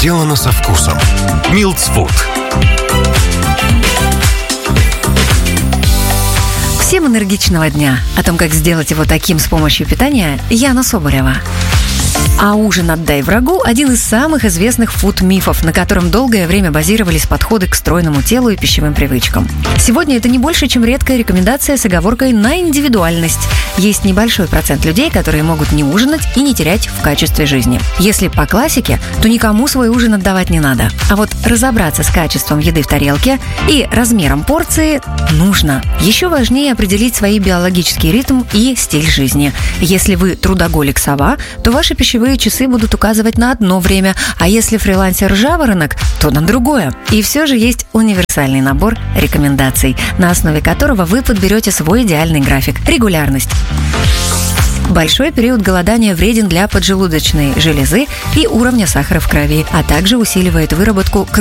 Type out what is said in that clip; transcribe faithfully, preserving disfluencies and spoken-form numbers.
Сделано со вкусом. Милтс Фуд. Всем энергичного дня. О том, как сделать его таким с помощью питания, Яна Соболева. А ужин «Отдай врагу» – один из самых известных фуд-мифов, на котором долгое время базировались подходы к стройному телу и пищевым привычкам. Сегодня это не больше, чем редкая рекомендация с оговоркой на индивидуальность. Есть небольшой процент людей, которые могут не ужинать и не терять в качестве жизни. Если по классике, то никому свой ужин отдавать не надо. А вот разобраться с качеством еды в тарелке и размером порции нужно. Еще важнее определить свои биологический ритм и стиль жизни. Если вы трудоголик-сова, то ваши пищевые часы будут указывать на одно время, а если фрилансер-жаворонок, то на другое. И все же есть универсальный набор рекомендаций, на основе которого вы подберете свой идеальный график. Регулярность. Большой период голодания вреден для поджелудочной железы и уровня сахара в крови, а также усиливает выработку